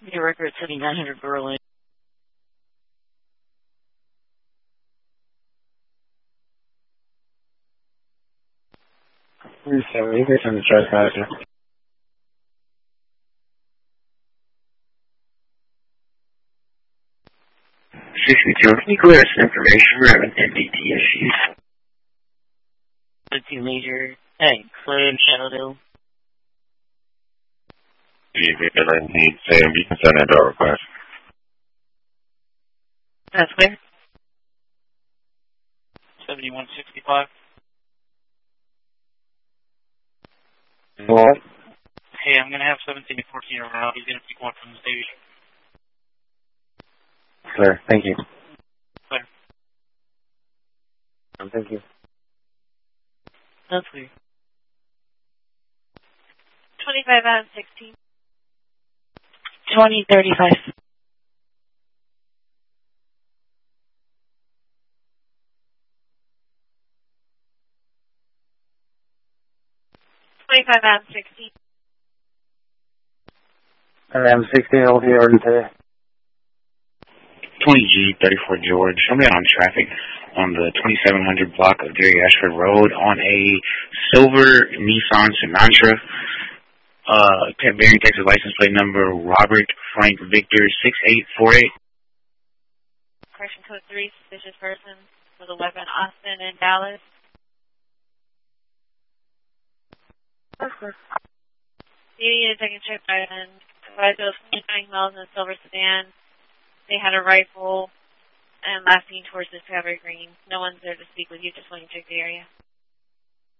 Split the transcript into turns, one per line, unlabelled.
Your record 7900 Berlin.
You can send the trespasser.
62, can you clear us some information? We're having MDT issues.
2 Major. Hey, clear Shadowdale.
Sam, you can send that door request.
That's clear.
7165.
What?
Hey, I'm going to have 17 to 14 around. He's going to pick one from the station.
Clear. Thank you.
Clear.
Thank you.
That's clear.
25 out of 16.
2035.
25 out of 16.
I'm 16 over here already today.
20G, 34 George. I'm out on traffic on the 2700 block of Gary Ashford Road on a silver Nissan Sentra. Bearing Texas license plate number Robert Frank Victor 6848.
Correction code 3, suspicious person with a weapon, Austin and Dallas. Leading a second trip and provided those 29 miles in a silver sedan. They had a rifle and last seen towards the Discovery Green. No one's there to speak with you, just want to check the area.